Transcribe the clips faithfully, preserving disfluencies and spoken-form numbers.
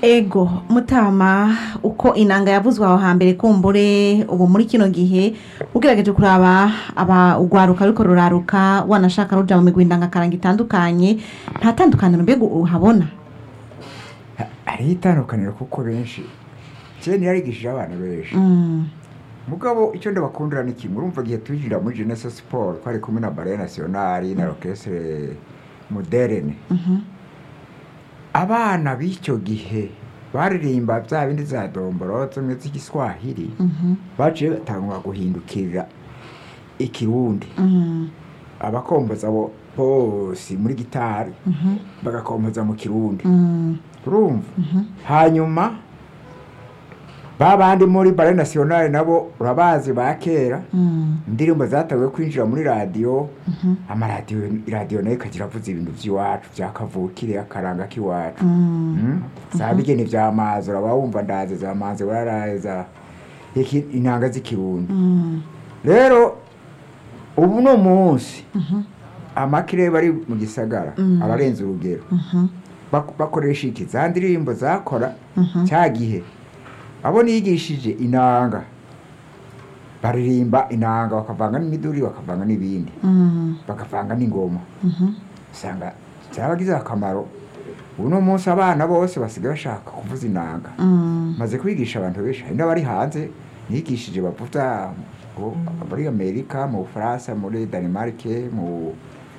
ego Mutama uko inanga yavuzwe aho hambere kumbure ubu muri kino gihe ugerageje kuraba aba ugwaruka ariko ruraruka wanashaka ruja mu migwi ndangakaranga itandukanye nta tandukaniro mbega uhabona. Hari itandukaniro kuko benshi cyane yarigishije abana benshi Mm. mugabo icyo ndabakundira ni kimwe urumva gihe tujira muri Jeunesse Sport twari kumwe na Ballet Nationale na Orchestre Moderne. Mhm. Abana b'icyo gihe baririmba bya bindi za domboro zo mu z'igiswahili Mhm. baje batangwa guhindukira ikirundi Mhm. abakomboza bo bose muri gitari Mhm. bagakomboza mu kirundi Mm. urumva. Mhm. Hanyuma babandi muri Ballet Nationale nabo urabazi bakera Mm. indirimbo zatawe kwinjira muri radio Mhm. amaradiyo radio nayo kagira avuze ibintu by'iwacu byakavukire akaranga k'iwacu. Mm. Mm. Sabigene vy'amazi urabawumva ndaze z'amazi bararaza iki inanga z'ikirundi. Mm. Rero ubu no munsi Mhm. amakire bari mu gisagara Mm. abarenze urugero Mhm. bak- bakoresha iki za ndirimbo zakora Mhm. cya gihe abo nigishije inanga baririmba inanga bakavanga n'imiduri bakavanga n'ibindi Mm. bakavanga n'ingoma Mhm. usanga cyabagize akamaro. Ubu no munsi abana bose basigaye bashaka kuvuza inanga. Mm. Maze kwigisha abantu benshi hari n'abari hanze nigishije bavuza ngo muri Amerika mu Bufaransa muri Denmark mu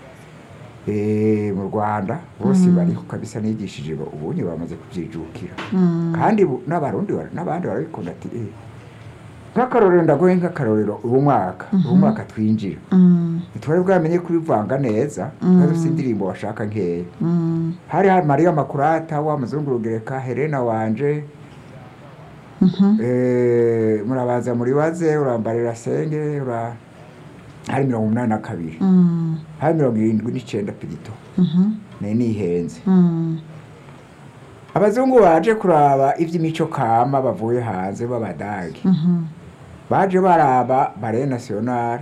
eh mu Rwanda bose Mm. bari kabisa nigishije ubunye bamaze kubyijukira. Mm. Kandi bu- n'abarundi bari n'abandi barabikunda ati eh nk'akarorero ndagoye nk'akarorero ubu mwaka ubu mwaka twinjira Mm. twari bwamenye kubivanga neza Mm. twari dufite indirimbo bashaka nkeya Mm. hari hari Maria Makurata wa Muzungurugereka Helena wanje Mhm. eh murabaza muri waze urambarira senge ura hari mirongo umunani na kabiri Mm. hari mirongo irindwi n'icenda pirito Mhm. ne nihenze. Mm. Abazungu baje kuraba ivy'imico kama bavuye hanze b'abadage Mhm. baje baraba Ballet Nationale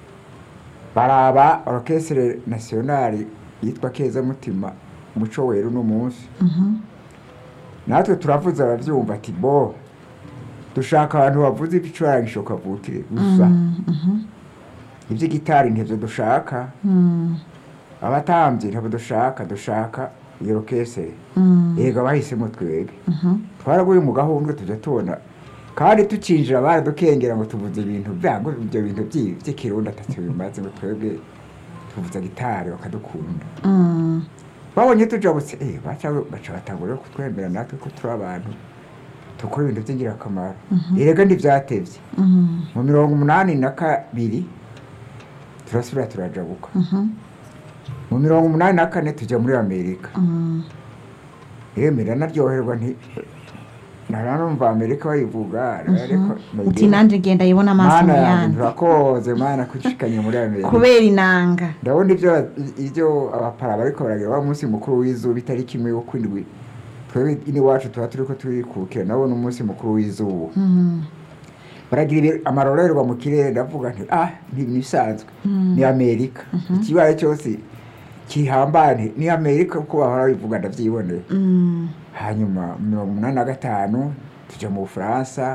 baraba Orchestre Nationale yitwa Keza Mutima muco weru no munsi Mhm. natwe turavuza abavyumva ati bo dushaka abantu bavuze ibicurangisho kavukire gusa Mm. Mhm. ivyo gitari ntevyo dushaka Mm. abatambyi ntavyo dushaka dushaka iyo orchestre. Mm. Ega bahisemo twebwe Mhm. twaraguye mu gahundwe tujya tubona kandi tucinjira baradukengera ngo tuvuze ibintu byango ibyo bintu by'i- by'ikirundi atatu bimaze ngo twebwe tuvuza gitari bakadukunda. Mm. Babonye tujabutse eh baca baca batangura kutwemera natwe ko turi abantu tukora ibintu by'ingirakamaro. Erega ntivyatevye Mm. mu mirongo umunani na kabiri turasubira turajabuka Mhm. mu mirongo umunani na kane tujya muri Amerika. Mm. Yemera naryoherwa nti naranumva Amerika bayivuga ariko Uti nanje ngenda yibona amaso mana yanjye yanjye turakoze mana kushikanye muri Amerika kubera inanga. ndabona ibyo ibyo abapara bariko baragira wa munsi mukuru w'izuba itari kimwe yo kwindwi twebwe ini wacu tuba turiko turikukira nabo n'umunsi mukuru w'izuba Mm. baragira amarorerwa mu kirere ndavuga nti ah ntibisanzwe ni Amerika ikibaye cyose kihambane ni Amerika kuko bahora bivuga ndavyiboneye. Mm. Hanyuma mirongo umunani na gatanu tujya mu Bufaransa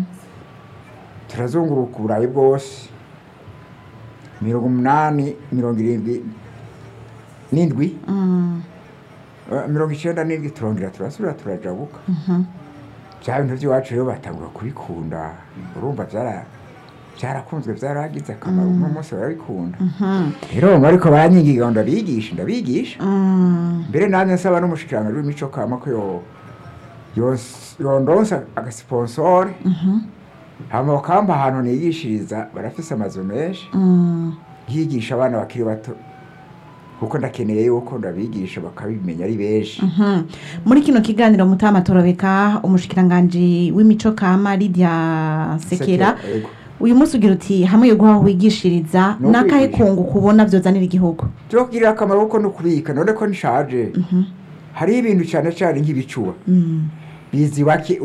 turazunguruka uburayi bwose mirongo umunani mirongo irindwi n'indwi Mm. eh, mirongo icenda n'indwi turongera turasubira turajabuka. Mhm. bya bintu by'iwacu rero batangura kubikunda urumva byara byarakunzwe byaragize akamaro uno munsi barabikunda. Mhm. Rero ariko baranyigiga ndabigisha ndabigisha Mm. mbere nanjye nsaba n'umushikiranganje w'imico kama ko yo yos- yondonsa agasponsor Mhm. hama bakamba ahantu nigishiriza barafise amazu menshi Mm. yigisha abana bakiri bato kuko ndakeneye yuko ndabigisha bakabimenya ari benshi. Mhm. Muri kino kiganiro Mutama Torobeka umushikiranganje w'imico kama Lydia Sekera Sekera, yego. uyu munsi ugira uti hamwe yo guha wigishiriza No nakahe kwigisha. kungu kubona vyozanira igihugu. byo kugira akamaro kuko no kubika none ko nishaje Mhm. hari ibintu cyane cyane nk'ibicuba Mm. bizi bake